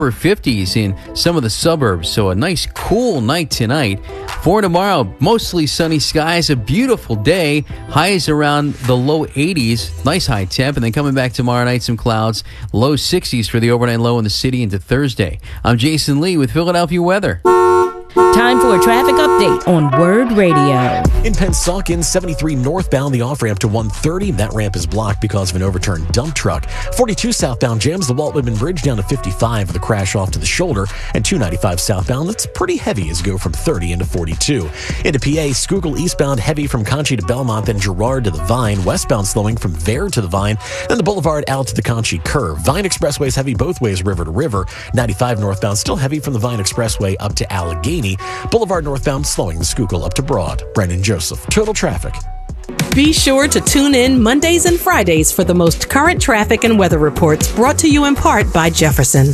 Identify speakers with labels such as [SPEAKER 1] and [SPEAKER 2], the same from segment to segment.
[SPEAKER 1] 50s in some of the suburbs, so a nice cool night tonight. For tomorrow, mostly sunny skies, a beautiful day, highs around the low 80s, nice high temp, and then coming back tomorrow night, some clouds, low 60s for the overnight low in the city into Thursday. I'm Jason Lee with Philadelphia weather.
[SPEAKER 2] Time for a traffic update on Word Radio.
[SPEAKER 3] In Pennsauken, 73 northbound, the off-ramp to 130. That ramp is blocked because of an overturned dump truck. 42 southbound jams the Walt Whitman Bridge down to 55 with a crash off to the shoulder. And 295 southbound, that's pretty heavy as you go from 30 into 42. Into PA, Schuylkill eastbound heavy from Conchie to Belmont, then Girard to the Vine. Westbound slowing from there to the Vine. Then the Boulevard out to the Conchie curve. Vine Expressway is heavy both ways, river to river. 95 northbound still heavy from the Vine Expressway up to Allegheny. Boulevard northbound slowing the Schuylkill up to Broad. Brendan Joseph, Total Traffic.
[SPEAKER 4] Be sure to tune in Mondays and Fridays for the most current traffic and weather reports brought to you in part by Jefferson.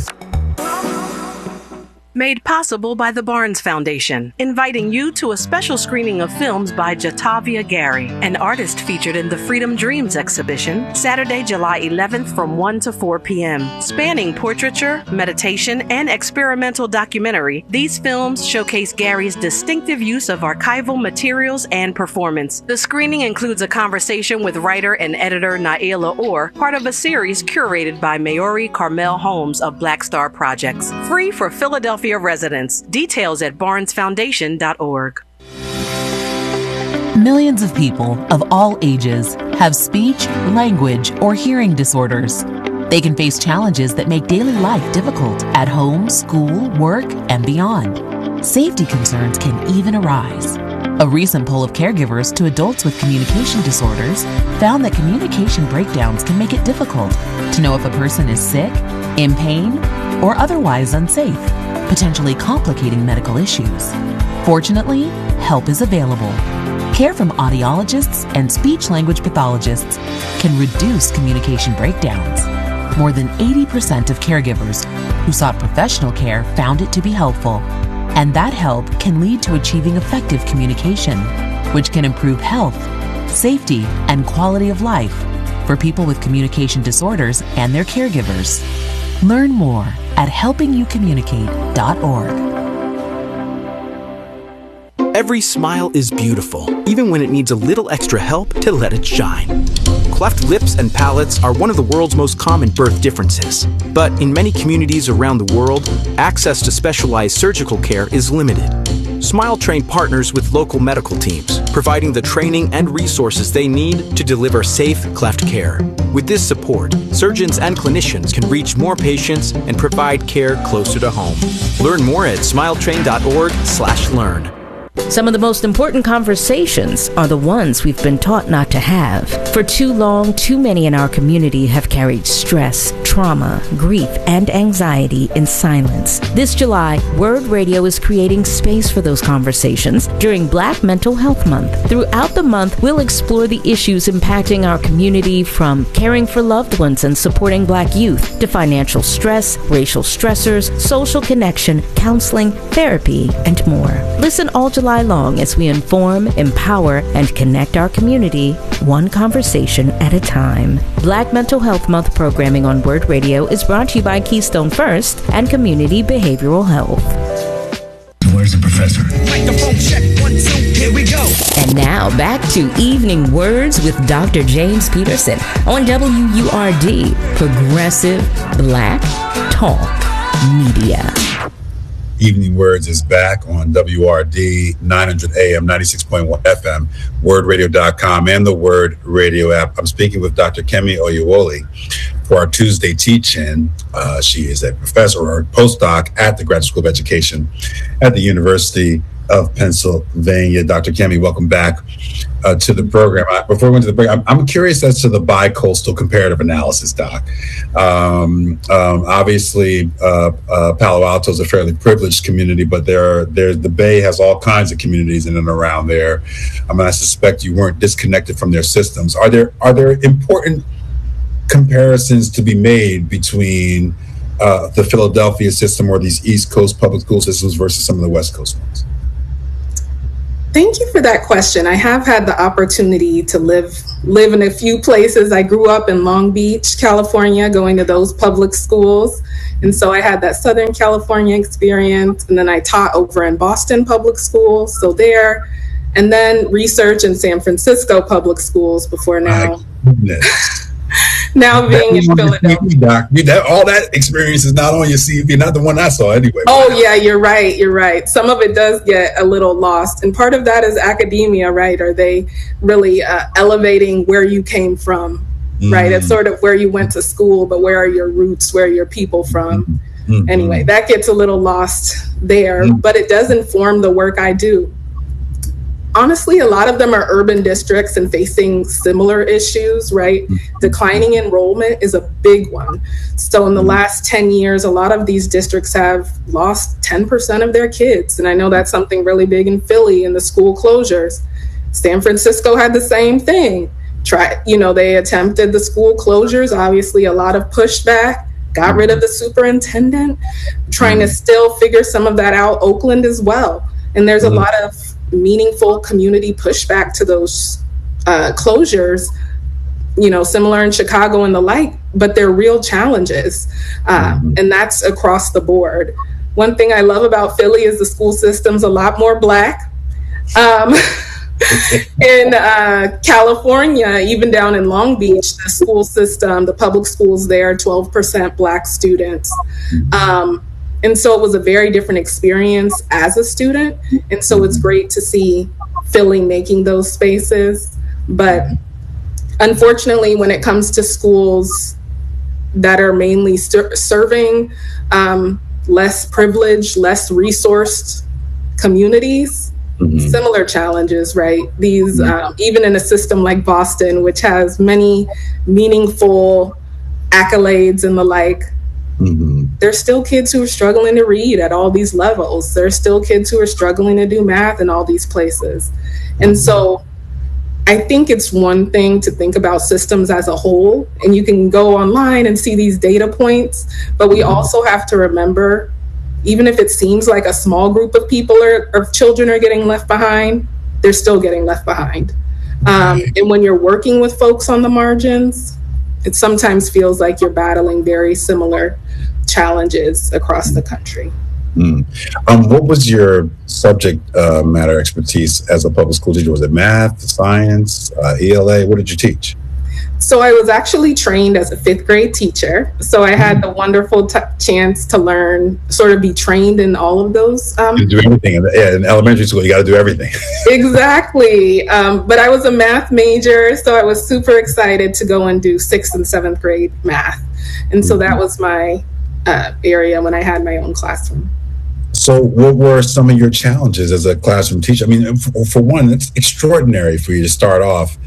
[SPEAKER 4] Made possible by the Barnes Foundation, inviting you to a special screening of films by Jatavia Gary, an artist featured in the Freedom Dreams exhibition, Saturday, July 11th from 1 to 4 p.m. Spanning portraiture, meditation, and experimental documentary, these films showcase Gary's distinctive use of archival materials and performance. The screening includes a conversation with writer and editor Naila Orr, part of a series curated by Maori Carmel Holmes of Black Star Projects. Free for Philadelphia residents. Details at barnesfoundation.org.
[SPEAKER 5] Millions of people of all ages have speech, language, or hearing disorders. They can face challenges that make daily life difficult at home, school, work, and beyond. Safety concerns can even arise. A recent poll of caregivers to adults with communication disorders found that communication breakdowns can make it difficult to know if a person is sick, in pain, or otherwise unsafe, potentially complicating medical issues. Fortunately, help is available. Care from audiologists and speech-language pathologists can reduce communication breakdowns. More than 80% of caregivers who sought professional care found it to be helpful, and that help can lead to achieving effective communication, which can improve health, safety, and quality of life for people with communication disorders and their caregivers. Learn more at helpingyoucommunicate.org.
[SPEAKER 6] Every smile is beautiful, even when it needs a little extra help to let it shine. Cleft lips and palates are one of the world's most common birth differences. But in many communities around the world, access to specialized surgical care is limited. SmileTrain partners with local medical teams, providing the training and resources they need to deliver safe cleft care. With this support, surgeons and clinicians can reach more patients and provide care closer to home. Learn more at smiletrain.org/learn.
[SPEAKER 2] Some of the most important conversations are the ones we've been taught not to have. For too long, too many in our community have carried stress, trauma, grief, and anxiety in silence. This July, Word Radio is creating space for those conversations during Black Mental Health Month. Throughout the month, we'll explore the issues impacting our community, from caring for loved ones and supporting Black youth to financial stress, racial stressors, social connection, counseling, therapy, and more. Listen all July long as we inform, empower, and connect our community, one conversation at a time. Black Mental Health Month programming on Word Radio is brought to you by Keystone First and Community Behavioral Health.
[SPEAKER 7] Where's the professor? Microphone check, 1, 2, here we go.
[SPEAKER 2] And now back to Evening Words with Dr. James Peterson on WURD, Progressive Black Talk Media.
[SPEAKER 8] Evening Words is back on WRD 900 AM, 96.1 FM, wordradio.com, and the Word Radio app. I'm speaking with Dr. Kemi Oyewole for our Tuesday teach-in. She is a professor or postdoc at the Graduate School of Education at the University of Pennsylvania. Dr. Kemi, welcome back to the program. Before we went to the break, I'm curious as to the bi-coastal comparative analysis, Doc. Obviously, Palo Alto is a fairly privileged community, but the Bay has all kinds of communities in and around there. I suspect you weren't disconnected from their systems. Are there important comparisons to be made between the Philadelphia system or these East Coast public school systems versus some of the West Coast ones?
[SPEAKER 9] Thank you for that question. I have had the opportunity to live in a few places. I grew up in Long Beach, California, going to those public schools. And so I had that Southern California experience. And then I taught over in Boston public schools, so there. And then research in San Francisco public schools before now. Now being in Philadelphia.
[SPEAKER 8] All that experience is not on your CV, not the one I saw anyway.
[SPEAKER 9] Oh, yeah, you're right. Some of it does get a little lost. And part of that is academia, right? Are they really elevating where you came from, right? It's sort of where you went to school, but where are your roots? Where are your people from? Anyway, that gets a little lost there, but it does inform the work I do. Honestly, a lot of them are urban districts and facing similar issues, right? Declining enrollment is a big one. So in the last 10 years, a lot of these districts have lost 10% of their kids. And I know that's something really big in Philly and the school closures. San Francisco had the same thing. They attempted the school closures, obviously a lot of pushback, got rid of the superintendent, trying to still figure some of that out. Oakland as well. And there's a lot of meaningful community pushback to those closures, similar in Chicago and the like, but they're real challenges. And that's across the board. One thing I love about Philly is the school system's a lot more Black. In California, even down in Long Beach, the school system, the public schools there, 12% Black students. And so it was a very different experience as a student. And so it's great to see Philly making those spaces. But unfortunately, when it comes to schools that are mainly serving less privileged, less resourced communities, similar challenges, right? These, even in a system like Boston, which has many meaningful accolades and the like, there's still kids who are struggling to read at all these levels. There's still kids who are struggling to do math in all these places. And so I think it's one thing to think about systems as a whole, and you can go online and see these data points, but we also have to remember, even if it seems like a small group of people or children are getting left behind, they're still getting left behind. And when you're working with folks on the margins, it sometimes feels like you're battling very similar challenges across the country.
[SPEAKER 8] What was your subject matter expertise as a public school teacher? Was it math, science, ELA? What did you teach?
[SPEAKER 9] So I was actually trained as a 5th grade teacher. So I had the wonderful chance to learn, sort of be trained in all of those.
[SPEAKER 8] You do everything. In elementary school, you got to do everything.
[SPEAKER 9] Exactly. But I was a math major, so I was super excited to go and do 6th and 7th grade math. And so that was my area when I had my own classroom.
[SPEAKER 8] So what were some of your challenges as a classroom teacher? I mean, for one, it's extraordinary for you to start off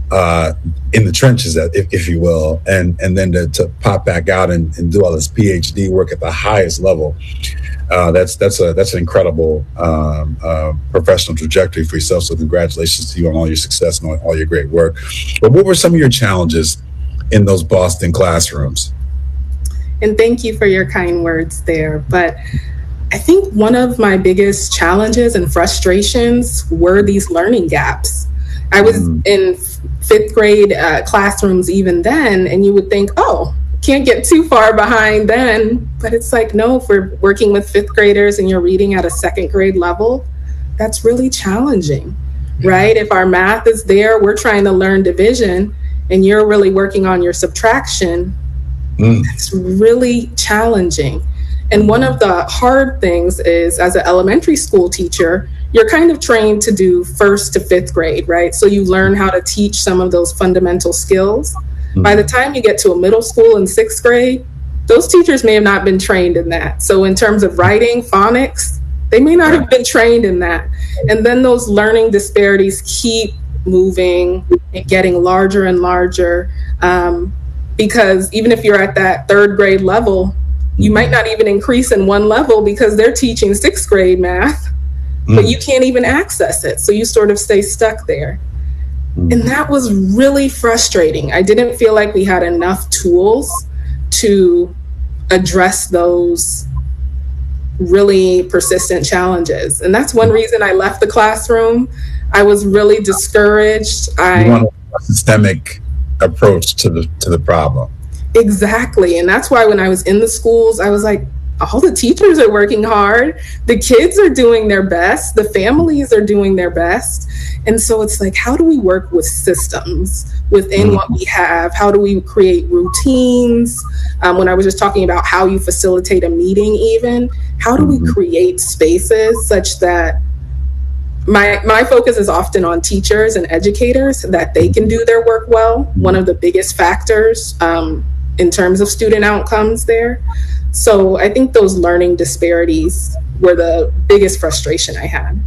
[SPEAKER 8] in the trenches, if you will, and then to pop back out and do all this PhD work at the highest level. That's an incredible professional trajectory for yourself. So congratulations to you on all your success and all your great work. But what were some of your challenges in those Boston classrooms?
[SPEAKER 9] And thank you for your kind words there. But I think one of my biggest challenges and frustrations were these learning gaps. I was in 5th grade classrooms even then, and you would think, oh, can't get too far behind then. But it's like, no, if we're working with 5th graders and you're reading at a 2nd grade level, that's really challenging, right? If our math is there, we're trying to learn division, and you're really working on your subtraction, that's really challenging. And one of the hard things is, as an elementary school teacher, you're kind of trained to do 1st to 5th grade, right? So you learn how to teach some of those fundamental skills. By the time you get to a middle school in 6th grade, those teachers may have not been trained in that. So in terms of writing, phonics, they may not have been trained in that. And then those learning disparities keep moving and getting larger and larger, because even if you're at that 3rd grade level, you might not even increase in one level because they're teaching 6th grade math, but you can't even access it. So you sort of stay stuck there. And that was really frustrating. I didn't feel like we had enough tools to address those really persistent challenges. And that's one reason I left the classroom. I was really discouraged.
[SPEAKER 8] You want a systemic approach to the problem.
[SPEAKER 9] Exactly. And that's why when I was in the schools, I was like, all the teachers are working hard. The kids are doing their best. The families are doing their best. And so it's like, how do we work with systems within what we have? How do we create routines? When I was just talking about how you facilitate a meeting even, how do we create spaces such that my focus is often on teachers and educators, that they can do their work well. One of the biggest factors in terms of student outcomes there. So I think those learning disparities were the biggest frustration I had.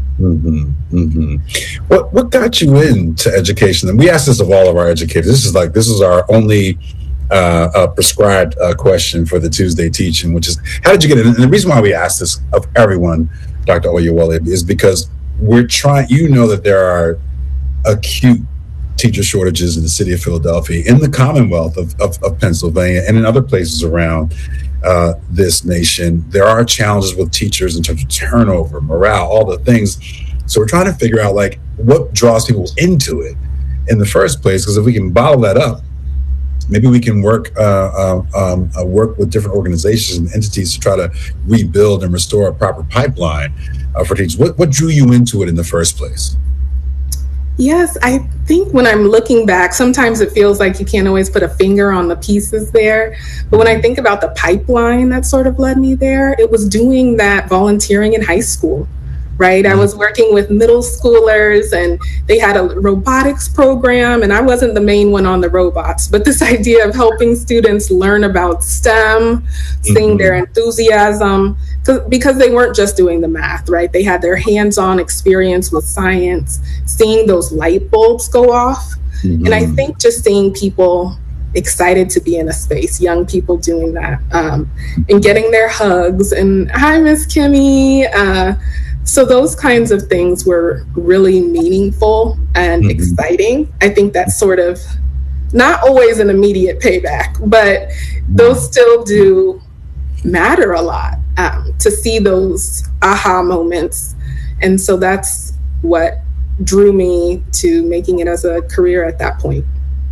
[SPEAKER 8] What got you into education? And we ask this of all of our educators. This is our only prescribed question for the Tuesday teaching, which is, how did you get in? And the reason why we ask this of everyone, Dr. Oyewole, is because we're trying, that there are acute teacher shortages in the city of Philadelphia, in the Commonwealth of Pennsylvania, and in other places around this nation. There are challenges with teachers in terms of turnover, morale, all the things. So we're trying to figure out what draws people into it in the first place, because if we can bottle that up, maybe we can work with different organizations and entities to try to rebuild and restore a proper pipeline for teachers. What drew you into it in the first place?
[SPEAKER 9] Yes, I think when I'm looking back, sometimes it feels like you can't always put a finger on the pieces there. But when I think about the pipeline that sort of led me there, it was doing that volunteering in high school, right? I was working with middle schoolers, and they had a robotics program, and I wasn't the main one on the robots, but this idea of helping students learn about STEM, seeing their enthusiasm, because they weren't just doing the math, right? They had their hands-on experience with science, seeing those light bulbs go off. And I think just seeing people excited to be in a space, young people doing that, and getting their hugs and, hi, Miss Kimmy. So those kinds of things were really meaningful and exciting. I think that's sort of not always an immediate payback, but those still do matter a lot, to see those aha moments. And so that's what drew me to making it as a career at that point.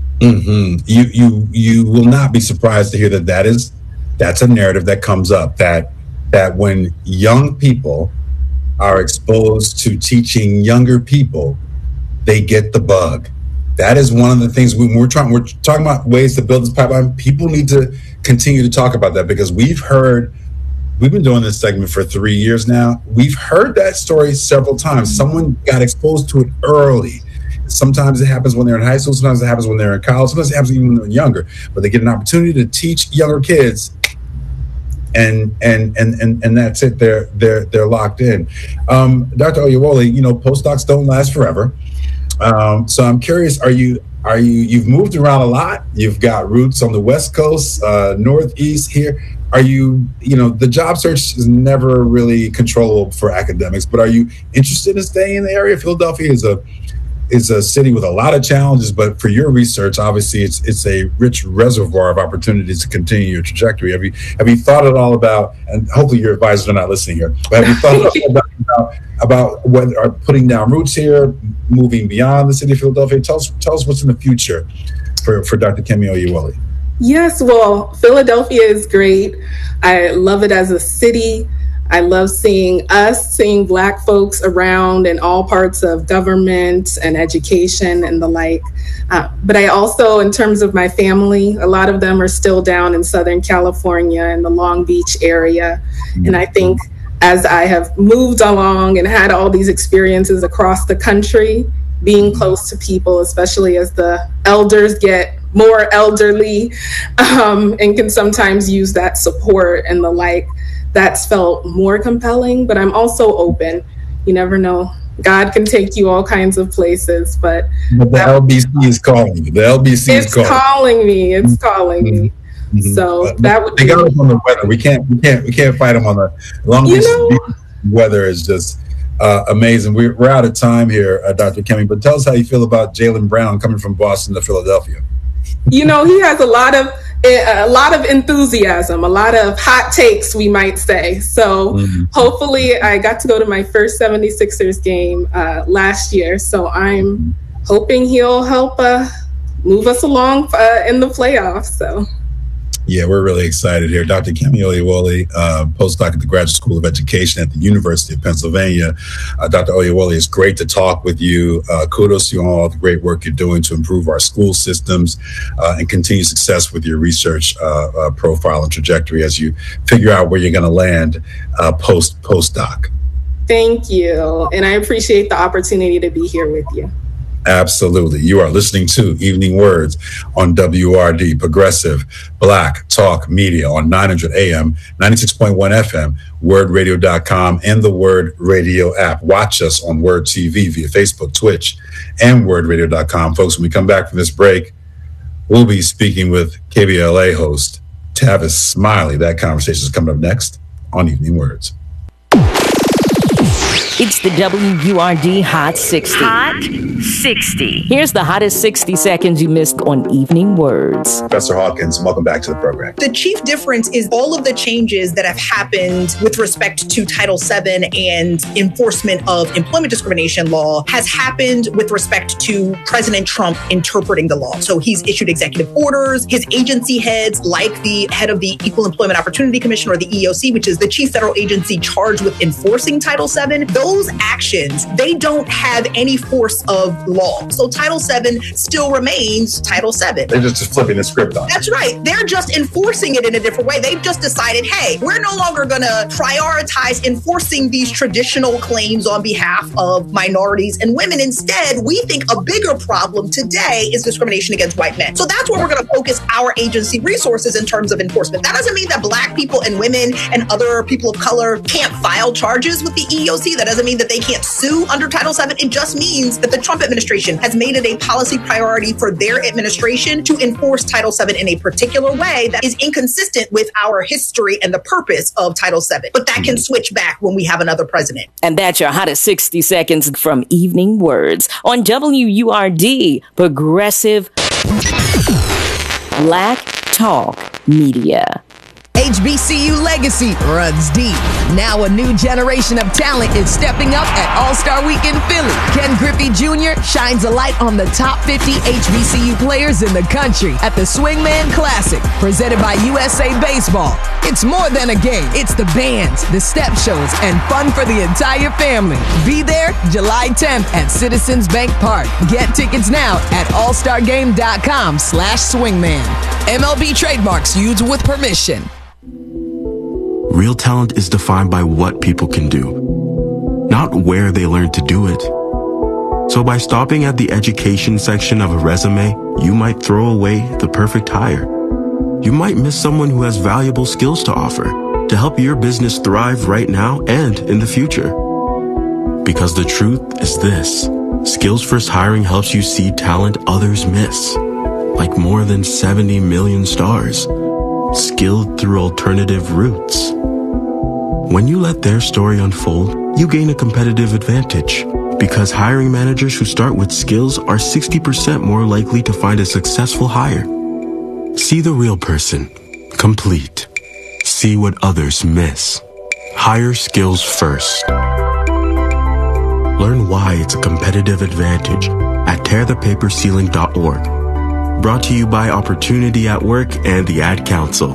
[SPEAKER 9] You will not be surprised to hear that's a narrative that comes up, that when young people are exposed to teaching younger people, they get the bug. That is one of the things we're talking about, ways to build this pipeline. People need to continue to talk about that, because we've been doing this segment for 3 years now. We've heard that story several times. Someone got exposed to it early. Sometimes it happens when they're in high school. Sometimes it happens when they're in college. Sometimes it happens even when they're younger. But they get an opportunity to teach younger kids, and that's it. They're locked in. Dr. Oyewole, postdocs don't last forever. So I'm curious, you've moved around a lot. You've got roots on the West Coast, Northeast here. Are you, the job search is never really controllable for academics, but are you interested in staying in the area? Philadelphia is a city with a lot of challenges, but for your research, obviously it's a rich reservoir of opportunities to continue your trajectory. Have you thought at all about, and hopefully your advisors are not listening here, but have you thought at all about whether are putting down roots here, moving beyond the city of Philadelphia? Tell us what's in the future for Dr. Kemi Oyewole. Yes, well, Philadelphia is great. I love it as a city. I love seeing Black folks around in all parts of government and education and the like. But I also, in terms of my family, a lot of them are still down in Southern California in the Long Beach area. And I think as I have moved along and had all these experiences across the country, being close to people, especially as the elders get more elderly, and can sometimes use that support and the like, that's felt more compelling. But I'm also open. You never know. God can take you all kinds of places, but
[SPEAKER 8] the LBC is calling you. The LBC is calling me. It's calling me. So that would. They got us on the weather. We can't fight them on the Long Beach. Weather is just amazing. We're out of time here, Dr. Kemi. But tell us how you feel about Jaylen Brown coming from Boston to Philadelphia.
[SPEAKER 9] He has a lot of a lot of enthusiasm, a lot of hot takes, we might say. So hopefully I got to go to my first 76ers game last year. So I'm hoping he'll help move us along in the playoffs. So.
[SPEAKER 8] Yeah, we're really excited here. Dr. Kemi Oyewole, postdoc at the Graduate School of Education at the University of Pennsylvania. Dr. Oyewole, it's great to talk with you. Kudos to you on all the great work you're doing to improve our school systems and continue success with your research profile and trajectory as you figure out where you're going to land postdoc.
[SPEAKER 9] Thank you. And I appreciate the opportunity to be here with you.
[SPEAKER 8] Absolutely. You are listening to Evening Words on WRD, Progressive Black Talk Media on 900 AM, 96.1 FM, wordradio.com, and the Word Radio app. Watch us on Word TV via Facebook, Twitch, and wordradio.com. Folks, when we come back from this break, we'll be speaking with KBLA host Tavis Smiley. That conversation is coming up next on Evening Words.
[SPEAKER 2] It's the WURD Hot 60.
[SPEAKER 10] Hot 60.
[SPEAKER 2] Here's the hottest 60 seconds you missed on Evening Words.
[SPEAKER 8] Professor Hawkins, welcome back to the program.
[SPEAKER 11] The chief difference is all of the changes that have happened with respect to Title VII and enforcement of employment discrimination law has happened with respect to President Trump interpreting the law. So he's issued executive orders. His agency heads, like the head of the Equal Employment Opportunity Commission, or the EEOC, which is the chief federal agency charged with enforcing Title VII, those actions, they don't have any force of law. So Title VII still remains Title VII.
[SPEAKER 8] They're just flipping the script on it.
[SPEAKER 11] That's right. They're just enforcing it in a different way. They've just decided, hey, we're no longer going to prioritize enforcing these traditional claims on behalf of minorities and women. Instead, we think a bigger problem today is discrimination against white men. So that's where we're going to focus our agency resources in terms of enforcement. That doesn't mean that Black people and women and other people of color can't file charges with the EEOC. That doesn't mean that they can't sue under Title VII. It just means that the Trump administration has made it a policy priority for their administration to enforce Title VII in a particular way that is inconsistent with our history and the purpose of Title VII. But that can switch back when we have another president.
[SPEAKER 2] And that's your hottest 60 seconds from Evening Words on WURD, Progressive Black Talk Media.
[SPEAKER 12] HBCU legacy runs deep. Now a new generation of talent is stepping up at All-Star Week in Philly. Ken Griffey Jr. shines a light on the top 50 HBCU players in the country at the Swingman Classic, presented by USA Baseball. It's more than a game. It's the bands, the step shows, and fun for the entire family. Be there July 10th at Citizens Bank Park. Get tickets now at allstargame.com/swingman. MLB trademarks used with permission.
[SPEAKER 13] Real talent is defined by what people can do, not where they learn to do it. So by stopping at the education section of a resume, you might throw away the perfect hire. You might miss someone who has valuable skills to offer to help your business thrive right now and in the future. Because the truth is this: Skills First Hiring helps you see talent others miss, like more than 70 million stars, skilled through alternative routes. When you let their story unfold, you gain a competitive advantage, because hiring managers who start with skills are 60% more likely to find a successful hire. See the real person, complete. See what others miss. Hire skills first. Learn why it's a competitive advantage at tearthepaperceiling.org. Brought to you by Opportunity at Work and the Ad Council.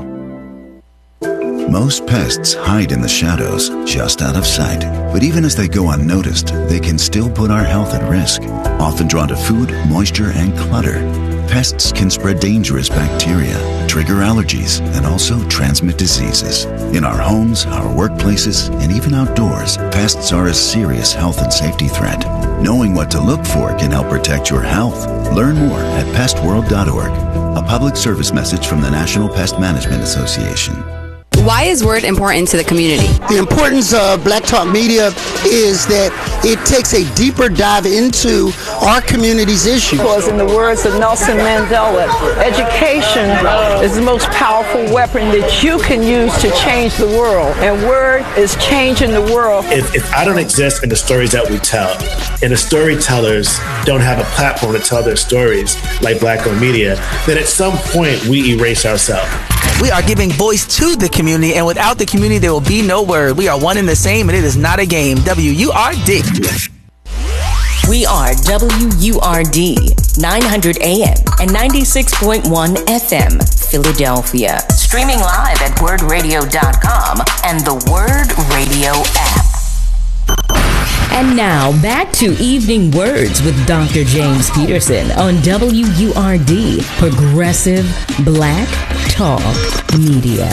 [SPEAKER 14] Most pests hide in the shadows, just out of sight. But even as they go unnoticed, they can still put our health at risk. Often drawn to food, moisture, and clutter, pests can spread dangerous bacteria, trigger allergies, and also transmit diseases. In our homes, our workplaces, and even outdoors, pests are a serious health and safety threat. Knowing what to look for can help protect your health. Learn more at pestworld.org. A public service message from the National Pest Management Association.
[SPEAKER 15] Why is Word important to the community?
[SPEAKER 16] The importance of Black Talk Media is that it takes a deeper dive into our community's issues.
[SPEAKER 17] Because in the words of Nelson Mandela, education is the most powerful weapon that you can use to change the world. And Word is changing the world.
[SPEAKER 18] If I don't exist in the stories that we tell, and the storytellers don't have a platform to tell their stories like Black-owned media, then at some point we erase ourselves.
[SPEAKER 19] We are giving voice to the community, and without the community, there will be no Word. We are one and the same, and it is not a game. WURD.
[SPEAKER 2] We are WURD, 900 AM and 96.1 FM, Philadelphia. Streaming live at wordradio.com and the Word Radio app. And now, back to Evening Words with Dr. James Peterson on WURD, Progressive Black Talk Media.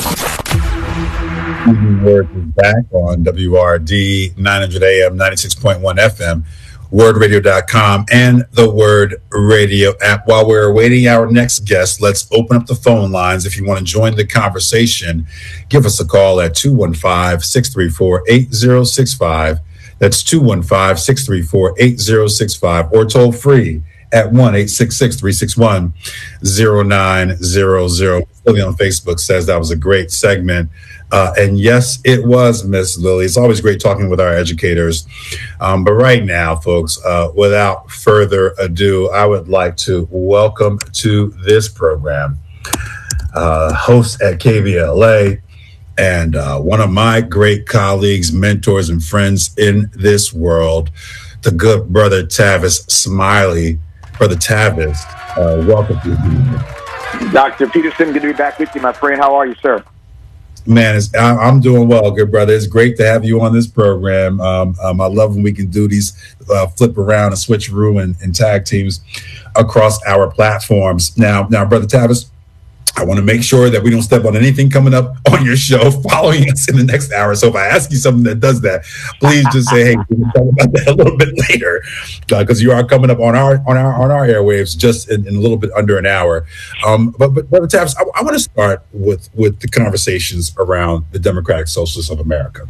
[SPEAKER 8] Evening Words is back on WRD 900 AM, 96.1 FM, wordradio.com, and the Word Radio app. While we're awaiting our next guest, let's open up the phone lines. If you want to join the conversation, give us a call at 215-634-8065. That's 215-634-8065, or toll free at 1-866-361-0900. Lily on Facebook says that was a great segment. And yes, it was, Miss Lily. It's always great talking with our educators. But right now, folks, without further ado, I would like to welcome to this program host at KVLA, and one of my great colleagues, mentors, and friends in this world, the good brother Tavis Smiley. Brother Tavis, welcome to you.
[SPEAKER 20] Dr. Peterson, good to be back with you, my friend. How are you, sir?
[SPEAKER 8] Man, I'm doing well, good brother. It's great to have you on this program. I love when we can do these flip around and switch room and tag teams across our platforms. Now, brother Tavis, I want to make sure that we don't step on anything coming up on your show following us in the next hour. So if I ask you something that does that, please just say, "Hey, we can talk about that a little bit later," because you are coming up on our airwaves just in a little bit under an hour. But Brother Tavis, I want to start with the conversations around the Democratic Socialists of America.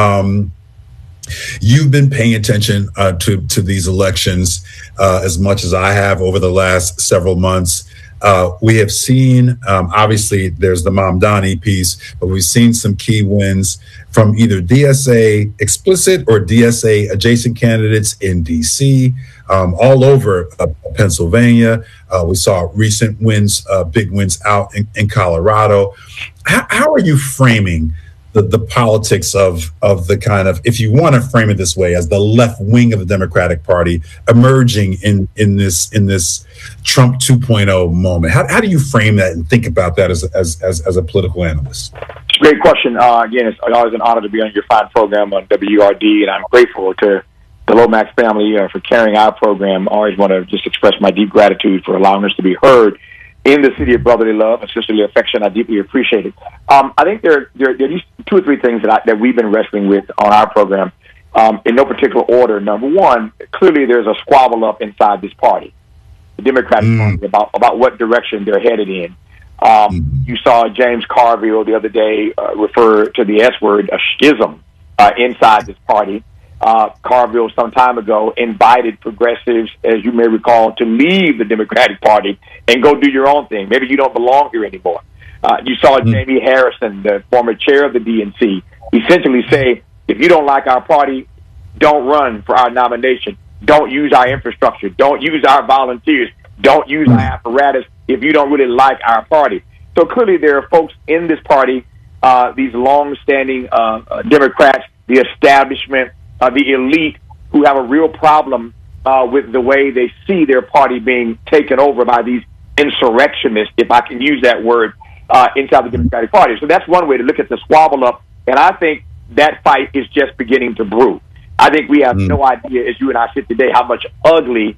[SPEAKER 8] You've been paying attention to these elections as much as I have over the last several months. We have seen, obviously, there's the Mamdani piece, but we've seen some key wins from either DSA explicit or DSA adjacent candidates in D.C., all over Pennsylvania. We saw recent wins, big wins out in Colorado. How are you framing the politics of the kind of, if you want to frame it this way, as the left wing of the Democratic Party emerging in this Trump 2.0 moment? How do you frame that and think about that as a political analyst?
[SPEAKER 20] It's a great question. Again, it's always an honor to be on your fine program on WRD, and I'm grateful to the Lomax family for carrying our program. I always want to just express my deep gratitude for allowing us to be heard in the city of brotherly love and sisterly affection. I deeply appreciate it. I think there are at least two or three things that we've been wrestling with on our program, in no particular order. Number one, clearly there's a squabble up inside this party, the Democratic Party, about what direction they're headed in. You saw James Carville the other day refer to the S word, a schism, inside this party. Carville some time ago invited progressives, as you may recall, to leave the Democratic Party and go do your own thing. Maybe you don't belong here anymore. You saw Jamie Harrison, the former chair of the DNC, essentially say, if you don't like our party, don't run for our nomination. Don't use our infrastructure. Don't use our volunteers. Don't use our apparatus if you don't really like our party. So clearly there are folks in this party, these long-standing Democrats, the establishment, the elite, who have a real problem with the way they see their party being taken over by these insurrectionists, if I can use that word, inside the Democratic Party. So that's one way to look at the squabble up, and I think that fight is just beginning to brew. I think we have no idea, as you and I sit today, how much uglier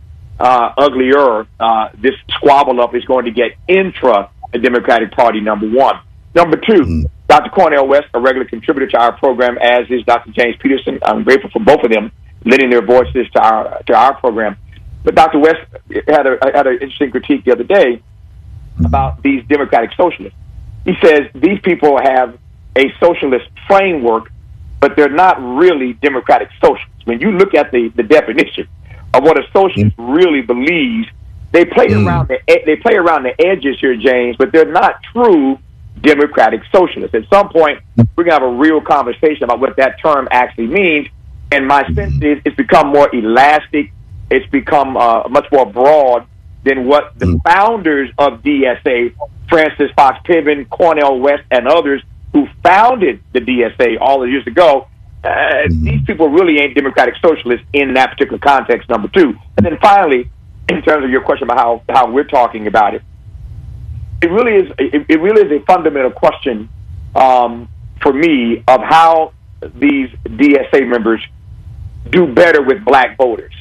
[SPEAKER 20] this squabble up is going to get intra the Democratic Party, number one. Number two, Dr. Cornel West, a regular contributor to our program, as is Dr. James Peterson. I'm grateful for both of them lending their voices to our program. But Dr. West had an interesting critique the other day about these Democratic Socialists. He says these people have a socialist framework, but they're not really democratic socialists. When you look at the definition of what a socialist really believes, they play around the edges here, James, but they're not true democratic socialists. At some point, we're going to have a real conversation about what that term actually means. And my sense is it's become more elastic. It's become much more broad than what the founders of DSA, Francis Fox Piven, Cornel West, and others who founded the DSA all the years ago. These people really ain't democratic socialists in that particular context, number two. And then finally, in terms of your question about how we're talking about it, it really is a fundamental question for me of how these DSA members do better with black voters.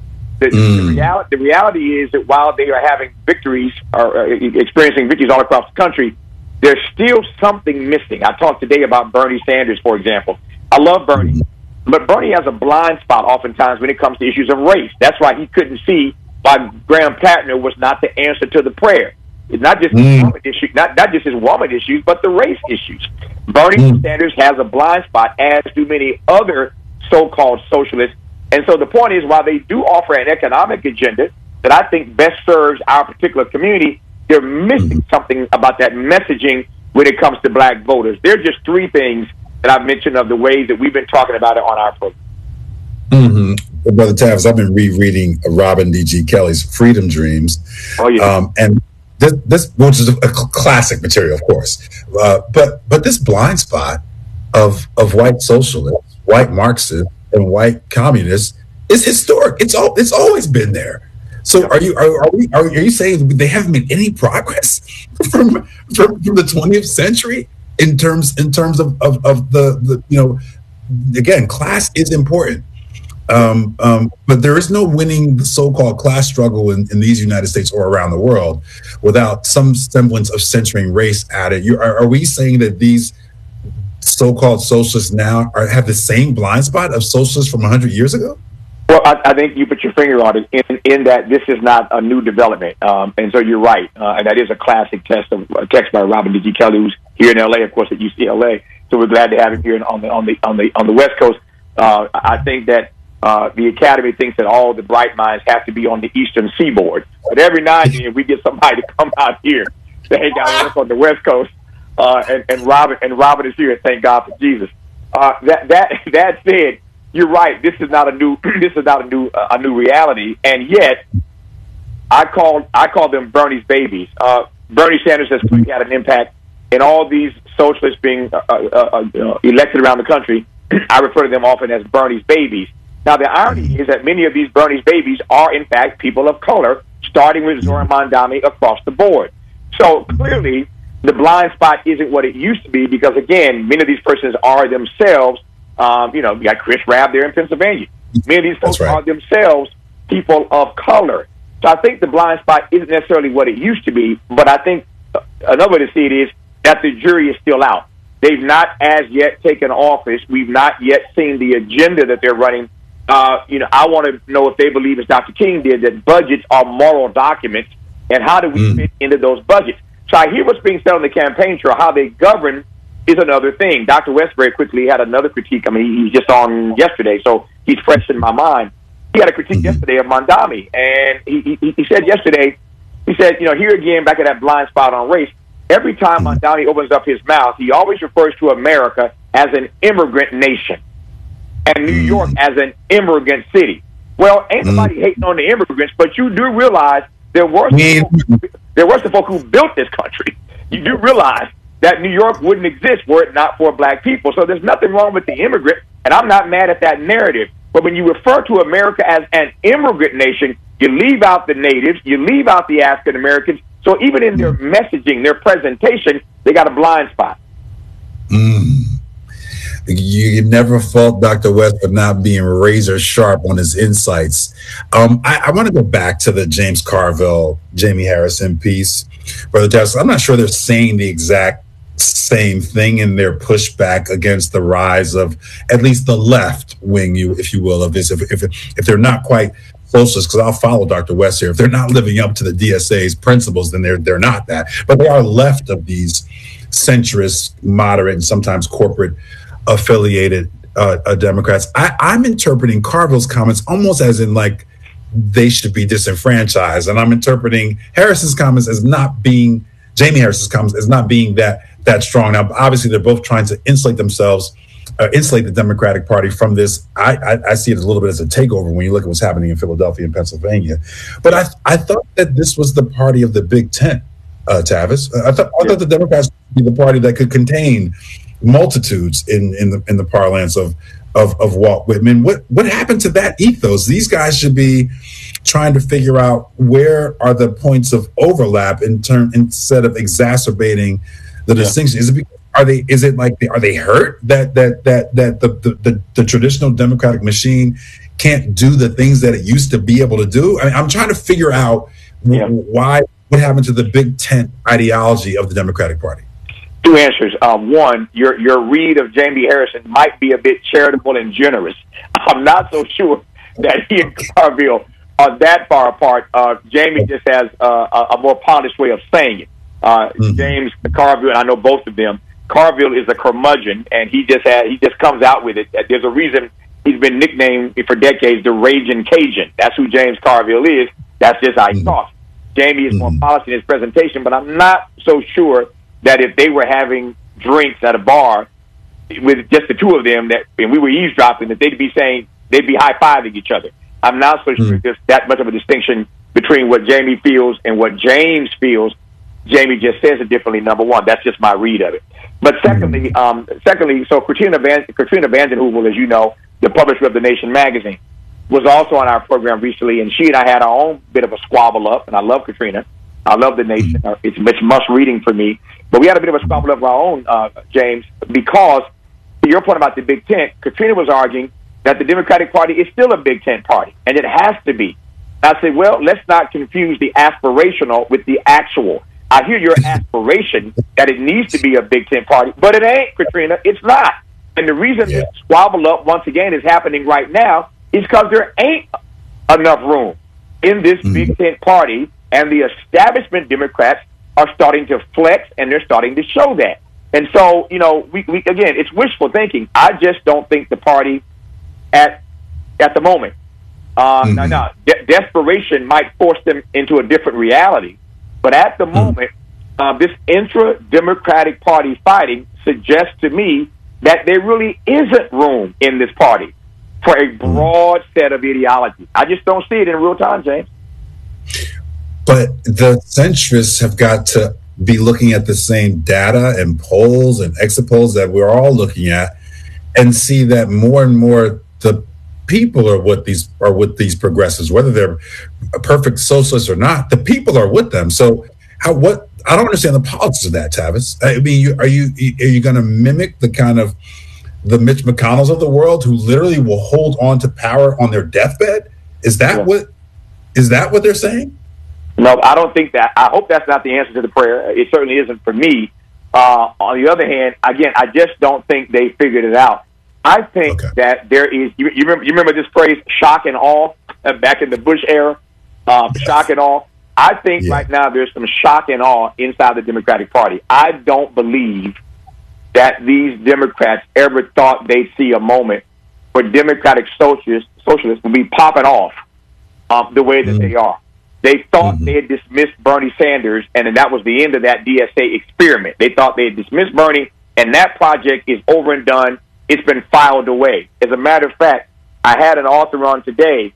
[SPEAKER 20] The reality is that while they are having victories or experiencing victories all across the country, there's still something missing. I talked today about Bernie Sanders, for example. I love Bernie, but Bernie has a blind spot oftentimes when it comes to issues of race. That's why he couldn't see why Graham Plattner was not the answer to the prayer. It's not just his woman issue, not just his woman issues, but the race issues. Bernie Sanders has a blind spot, as do many other so-called socialists. And so the point is, while they do offer an economic agenda that I think best serves our particular community, they're missing something about that messaging when it comes to black voters. There are just three things that I've mentioned of the ways that we've been talking about it on our program.
[SPEAKER 8] Brother Tavis, I've been rereading Robin D.G. Kelly's Freedom Dreams. Oh, yeah. And this, which is a classic material, of course. But this blind spot of white socialists, white Marxists, and white communists is historic. It's always been there. So are you saying they haven't made any progress from the 20th century in terms of the again, class is important. But there is no winning the so-called class struggle in these United States or around the world without some semblance of centering race added. Are we saying that these so-called socialists now have the same blind spot of socialists from 100 years ago?
[SPEAKER 20] Well, I think you put your finger on it in that this is not a new development, and so you're right, and that is a classic text by Robin D.G. Kelly, who's here in L.A., of course, at UCLA. So we're glad to have him here on the West Coast. I think that the Academy thinks that all the bright minds have to be on the Eastern Seaboard, but every now and then we get somebody to come out here to hang out on the West Coast, and Robin is here. Thank God for Jesus. That said, you're right. This is not a new reality, and yet I call them Bernie's babies. Bernie Sanders has clearly had an impact in all these socialists being elected around the country. I refer to them often as Bernie's babies. Now, the irony is that many of these Bernie's babies are, in fact, people of color, starting with Zoran Mondani across the board. So clearly, the blind spot isn't what it used to be because, again, many of these persons are themselves. You got Chris Rabb there in Pennsylvania. Many of these folks are themselves people of color. So I think the blind spot isn't necessarily what it used to be, but I think another way to see it is that the jury is still out. They've not as yet taken office. We've not yet seen the agenda that they're running. I want to know if they believe, as Dr. King did, that budgets are moral documents, and how do we fit into those budgets? So I hear what's being said on the campaign trail. How they govern is another thing. Dr. West very quickly had another critique. I mean, he's just on yesterday, so he's fresh in my mind. He had a critique yesterday of Mondani, and he said yesterday, here again, back at that blind spot on race, every time Mondani opens up his mouth, he always refers to America as an immigrant nation and New York as an immigrant city. Well, ain't nobody hating on the immigrants, but you do realize there were some folk who built this country. You do realize that New York wouldn't exist were it not for black people. So there's nothing wrong with the immigrant, and I'm not mad at that narrative. But when you refer to America as an immigrant nation, you leave out the natives, you leave out the African Americans. So even in their messaging, their presentation, they got a blind spot.
[SPEAKER 8] You never fault Dr. West for not being razor sharp on his insights. I want to go back to the James Carville, Jamie Harrison piece. Brother Tavis, I'm not sure they're saying the exact same thing in their pushback against the rise of at least the left wing, if you will, of this. If they're not quite socialist, because I'll follow Dr. West here. If they're not living up to the DSA's principles, then they're not that. But they are left of these centrist, moderate, and sometimes corporate affiliated Democrats. I'm interpreting Carville's comments almost as in like they should be disenfranchised, and I'm interpreting Harris's comments as not being Jamie Harris's comments as not being that strong. Now, obviously, they're both trying to insulate themselves, insulate the Democratic Party from this. I see it a little bit as a takeover when you look at what's happening in Philadelphia and Pennsylvania. But I thought that this was the party of the Big Tent, Tavis. I thought the Democrats would be the party that could contain multitudes in the parlance of Walt Whitman. What happened to that ethos? These guys should be trying to figure out where are the points of overlap instead of exacerbating the distinction. Are they hurt that the traditional Democratic machine can't do the things that it used to be able to do? I mean, I'm trying to figure out what happened to the Big Tent ideology of the Democratic Party.
[SPEAKER 20] Two answers. One, your read of Jamie Harrison might be a bit charitable and generous. I'm not so sure that he and Carville are that far apart. Jamie just has a more polished way of saying it. James Carville, and I know both of them. Carville is a curmudgeon, and he just comes out with it. There's a reason he's been nicknamed for decades the Raging Cajun. That's who James Carville is. That's just how he talks. Jamie is more polished in his presentation, but I'm not so sure that if they were having drinks at a bar with just the two of them, and we were eavesdropping, that they'd be high-fiving each other. I'm not so sure there's that much of a distinction between what Jamie feels and what James feels. Jamie just says it differently, number one. That's just my read of it. But secondly, so Katrina Vanden Heuvel, as you know, the publisher of The Nation magazine, was also on our program recently, and she and I had our own bit of a squabble up, and I love Katrina. I love The Nation. It's must reading for me. But we had a bit of a squabble of our own, James, because to your point about the Big Tent, Katrina was arguing that the Democratic Party is still a Big Tent party, and it has to be. I said, well, let's not confuse the aspirational with the actual. I hear your aspiration that it needs to be a Big Tent party, but it ain't, Katrina. It's not. And the reason this squabble up, once again, is happening right now is because there ain't enough room in this Big Tent party, and the establishment Democrats are starting to flex, and they're starting to show that. And so, we again, it's wishful thinking. I just don't think the party at the moment. Desperation might force them into a different reality. But at the moment, this intra-Democratic Party fighting suggests to me that there really isn't room in this party for a broad set of ideologies. I just don't see it in real time, James.
[SPEAKER 8] But the centrists have got to be looking at the same data and polls and exit polls that we're all looking at and see that more and more the people are with these progressives, whether they're a perfect socialists or not. The people are with them. So I don't understand the politics of that, Tavis. I mean, are you going to mimic the kind of the Mitch McConnells of the world who literally will hold on to power on their deathbed? Is that what they're saying?
[SPEAKER 20] No, I don't think that. I hope that's not the answer to the prayer. It certainly isn't for me. On the other hand, again, I just don't think they figured it out. I think that there is. You remember this phrase, shock and awe, back in the Bush era, shock and awe. I think right now there's some shock and awe inside the Democratic Party. I don't believe that these Democrats ever thought they'd see a moment where Democratic socialists would be popping off the way that they are. They thought they had dismissed Bernie Sanders, and then that was the end of that DSA experiment. They thought they had dismissed Bernie, and that project is over and done. It's been filed away. As a matter of fact, I had an author on today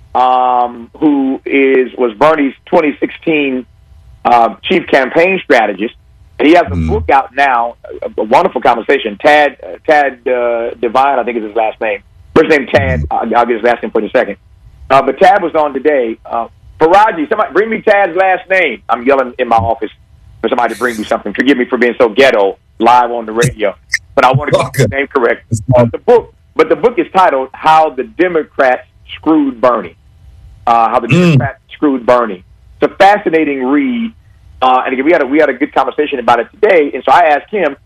[SPEAKER 20] who was Bernie's 2016 chief campaign strategist. And he has a book out now, a wonderful conversation. Tad Devine, I think is his last name. First name Tad. I'll get his last name for you in a second. But Tad was on today. Faraji, somebody bring me Tad's last name. I'm yelling in my office for somebody to bring me something. Forgive me for being so ghetto live on the radio, but I want to get the name correct. The book is titled "How the Democrats Screwed Bernie." How the Democrats screwed Bernie. It's a fascinating read, and again, we had a good conversation about it today. And so I asked him,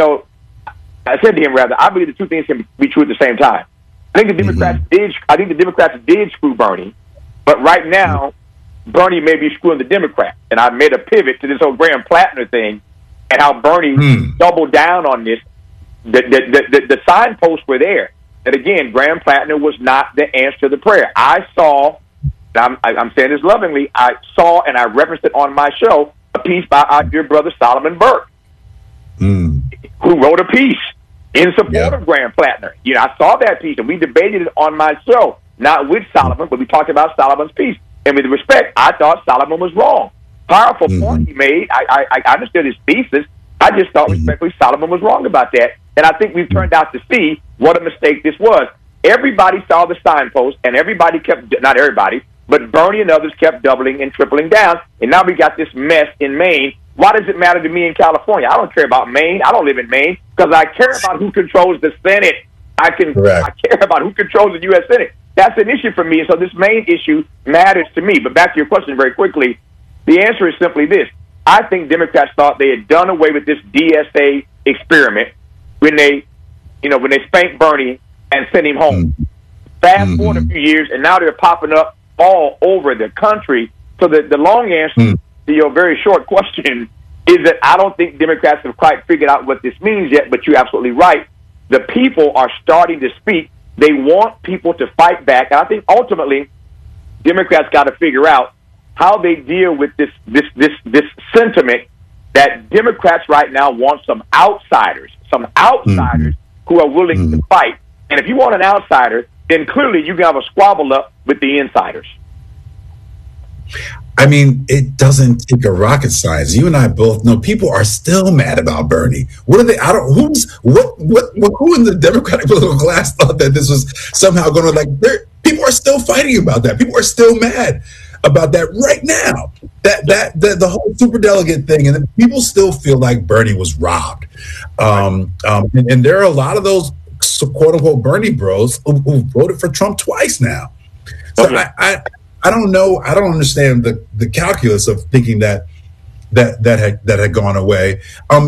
[SPEAKER 20] I said to him rather, I believe the two things can be true at the same time. I think the Democrats did screw Bernie, but right now, Bernie may be screwing the Democrats. And I made a pivot to this whole Graham Plattner thing. and how Bernie doubled down on this. The signposts were there. That again, Graham Plattner was not the answer to the prayer. I saw, I'm saying this lovingly, I saw and I referenced it on my show, a piece by our dear brother Solomon Burke, who wrote a piece in support of Graham Plattner. You know, I saw that piece and we debated it on my show, not with Solomon, but we talked about Solomon's piece. And with respect, I thought Solomon was wrong. Powerful point he made. I understood his thesis. I just thought respectfully Solomon was wrong about that. And I think we've turned out to see what a mistake this was. Everybody saw the signpost, and everybody kept, not everybody, but Bernie and others kept doubling and tripling down. And now we got this mess in Maine. Why does it matter to me in California? I don't care about Maine. I don't live in Maine because I care about who controls the Senate. I care about who controls the U.S. Senate. That's an issue for me. And so this Maine issue matters to me. But back to your question very quickly, the answer is simply this. I think Democrats thought they had done away with this DSA experiment when they spanked Bernie and sent him home. Fast forward a few years, and now they're popping up all over the country. So the long answer to your very short question is that I don't think Democrats have quite figured out what this means yet, but you're absolutely right. The people are starting to speak. They want people to fight back. And I think ultimately Democrats got to figure out how they deal with this sentiment that Democrats right now want some outsiders who are willing to fight. And if you want an outsider, then clearly you can have a squabble up with the insiders.
[SPEAKER 8] I mean, it doesn't take a rocket science. You and I both know people are still mad about Bernie. What are they? Who in the Democratic political class thought that this was somehow going to people are still fighting about that. People are still mad about that right now. The whole superdelegate thing, and people still feel like Bernie was robbed. And there are a lot of those quote unquote Bernie bros who voted for Trump twice now. So I don't know. I don't understand the calculus of thinking that had gone away.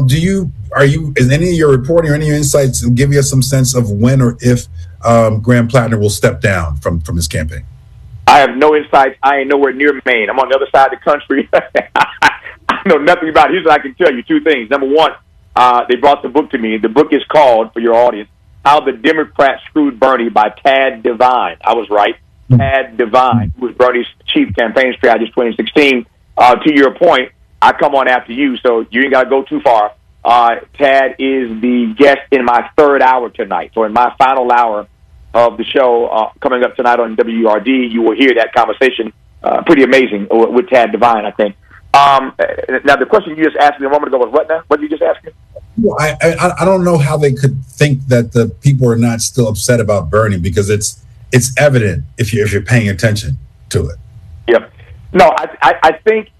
[SPEAKER 8] Is any of your reporting or any of your insights giving us some sense of when or if Graham Plattner will step down from his campaign?
[SPEAKER 20] I have no insights. I ain't nowhere near Maine. I'm on the other side of the country. I know nothing about it. Here's what I can tell you. Two things. Number one, they brought the book to me. The book is called, for your audience, How the Democrats Screwed Bernie by Tad Devine. I was right. Tad Devine, who was Bernie's chief campaign strategist 2016. To your point, I come on after you, so you ain't got to go too far. Tad is the guest in my third hour tonight. So in my final hour of the show coming up tonight on WRD, you will hear that conversation. Pretty amazing with Tad Devine, I think. Now, the question you just asked me a moment ago was what now? What did you just ask me?
[SPEAKER 8] Well, I don't know how they could think that the people are not still upset about Bernie, because it's evident if you're paying attention to it.
[SPEAKER 20] Yep. No, I think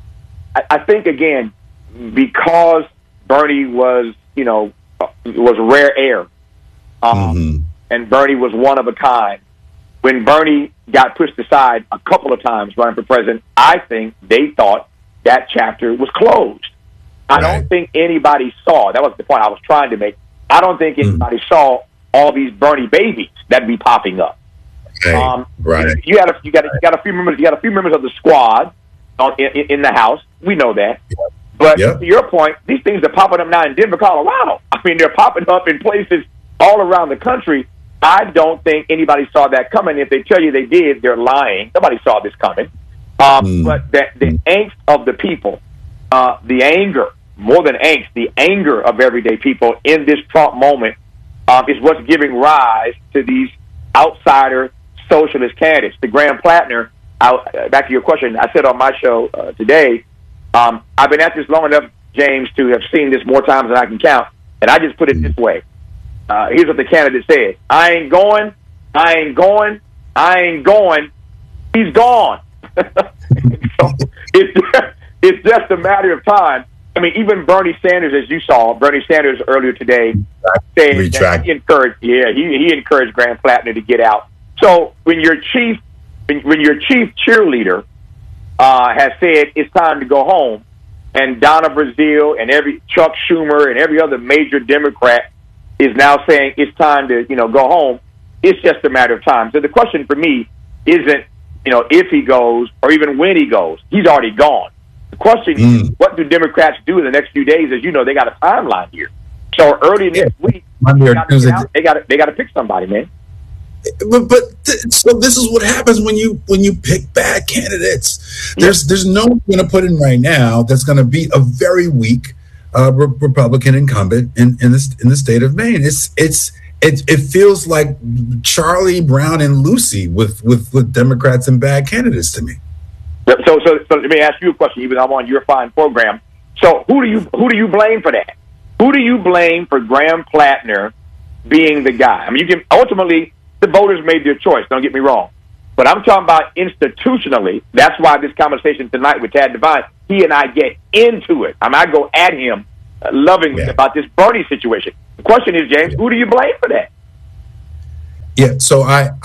[SPEAKER 20] again, because Bernie was rare air, and Bernie was one of a kind. When Bernie got pushed aside a couple of times running for president, I think they thought that chapter was closed. I don't think anybody saw, that was the point I was trying to make, I don't think anybody saw all these Bernie babies that be popping up.
[SPEAKER 8] Right.
[SPEAKER 20] You got a few members of the squad in the House. We know that. But to your point, these things are popping up now in Denver, Colorado. I mean, they're popping up in places all around the country. I don't think anybody saw that coming. If they tell you they did, they're lying. Nobody saw this coming. But the angst of the people, the anger, more than angst, the anger of everyday people in this Trump moment is what's giving rise to these outsider socialist candidates. The Graham Plattner, back to your question, I said on my show today, I've been at this long enough, James, to have seen this more times than I can count. And I just put it this way. Here's what the candidate said. I ain't going. He's gone. So it's just a matter of time. I mean, even Bernie Sanders, as you saw, Bernie Sanders earlier today said that he encouraged Graham Plattner to get out. So when your chief cheerleader has said it's time to go home, and Donna Brazile and Chuck Schumer and every other major Democrat is now saying it's time to go home, it's just a matter of time. So the question for me isn't if he goes or even when he goes. He's already gone. The question is, what do Democrats do in the next few days? As you know, they got a timeline here. So early next week, they got to pick somebody, man.
[SPEAKER 8] So this is what happens when you pick bad candidates. There's no one going to put in right now that's going to beat a very weak Republican incumbent in the state of Maine. It feels like Charlie Brown and Lucy with Democrats and bad candidates to me.
[SPEAKER 20] So let me ask you a question. Even though I'm on your fine program. So who do you blame for that? Who do you blame for Graham Plattner being the guy? I mean, ultimately the voters made their choice. Don't get me wrong, but I'm talking about institutionally. That's why this conversation tonight with Tad Devine, he and I get into it. I mean, I go at him lovingly about this Bernie situation. The question is, James, who do you blame for that?
[SPEAKER 8] Yeah, so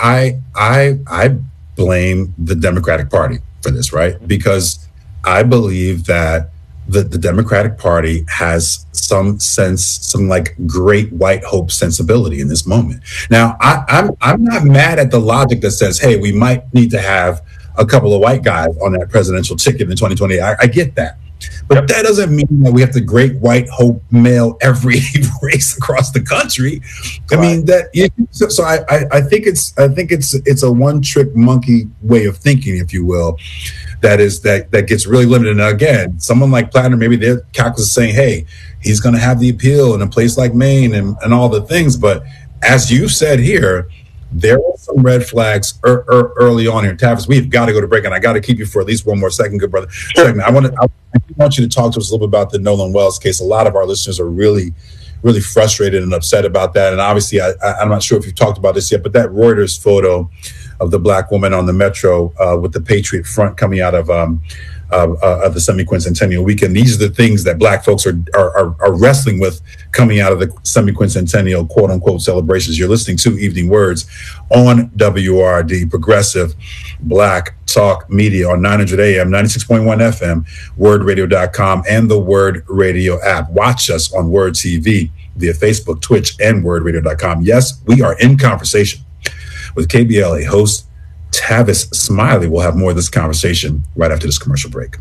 [SPEAKER 8] I blame the Democratic Party for this, right? Because I believe that the Democratic Party has some like great white hope sensibility in this moment. Now, I'm not mad at the logic that says, hey, we might need to have a couple of white guys on that presidential ticket in 2020. I get that. But that doesn't mean that we have to great white hope mail every race across the country. I mean so I think it's a one trick monkey way of thinking, if you will, that gets really limited. And again, someone like Plattner, maybe their calculus is saying, hey, he's going to have the appeal in a place like Maine and all the things. But as you said here, there were some red flags early on here. Tavis, we've got to go to break, and I got to keep you for at least one more second, good brother. Sure. I want you to talk to us a little bit about the Nolan Wells case. A lot of our listeners are really, really frustrated and upset about that. And obviously, I'm not sure if you've talked about this yet, but that Reuters photo of the black woman on the metro with the Patriot front coming out of the semi-quincentennial weekend. These are the things that black folks are wrestling with coming out of the semi-quincentennial quote-unquote celebrations. You're listening to Evening Words on WRD, Progressive Black Talk Media on 900 AM, 96.1 FM, wordradio.com, and the Word Radio app. Watch us on Word TV via Facebook, Twitch, and wordradio.com. Yes, we are in conversation with KBLA host Tavis Smiley. We'll have more of this conversation right after this commercial break.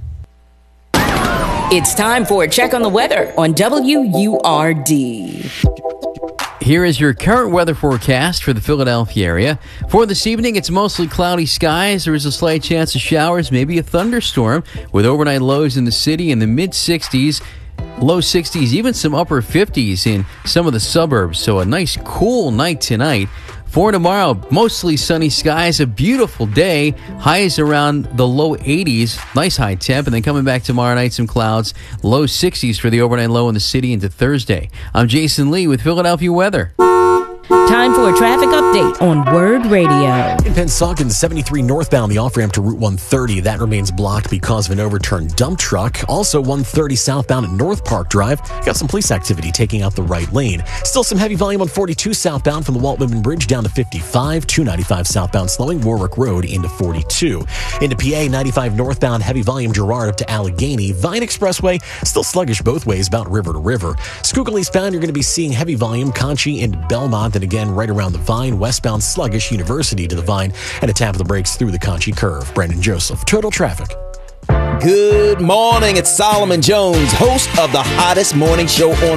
[SPEAKER 2] It's time for a check on the weather on WURD.
[SPEAKER 1] Here is your current weather forecast for the Philadelphia area. For this evening, it's mostly cloudy skies. There is a slight chance of showers, maybe a thunderstorm, with overnight lows in the city in the mid-60s. Low 60s, even some upper 50s in some of the suburbs. So a nice cool night tonight. For tomorrow, mostly sunny skies, a beautiful day. Highs around the low 80s, nice high temp. And then coming back tomorrow night, some clouds, low 60s for the overnight low in the city into Thursday. I'm Jason Lee with Philadelphia Weather.
[SPEAKER 2] Time for a traffic update on Word Radio.
[SPEAKER 3] In Pennsauken, 73 northbound, the off-ramp to Route 130. That remains blocked because of an overturned dump truck. Also, 130 southbound at North Park Drive. Got some police activity taking out the right lane. Still some heavy volume on 42 southbound from the Walt Whitman Bridge down to 55. 295 southbound slowing Warwick Road into 42. Into PA, 95 northbound, heavy volume Girard up to Allegheny. Vine Expressway, still sluggish both ways, about river to river. Schuylkill eastbound, you're going to be seeing heavy volume Conchi into Belmont. And again, right around the Vine, westbound sluggish University to the Vine, and a tap of the brakes through the Conchi curve. Brandon Joseph, Total Traffic.
[SPEAKER 21] Good morning. It's Solomon Jones, host of the hottest morning show on